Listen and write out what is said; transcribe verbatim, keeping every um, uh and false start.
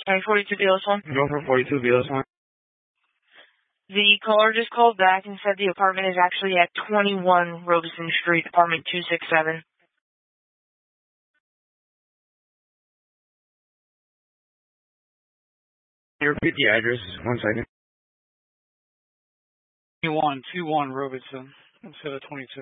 County forty-two B L S one. Go for forty-two B L S one. The caller just called back and said the apartment is actually at twenty-one Robeson Street, apartment two six seven. Can you repeat the address? One second. twenty-one, twenty-one Robeson instead of twenty-two.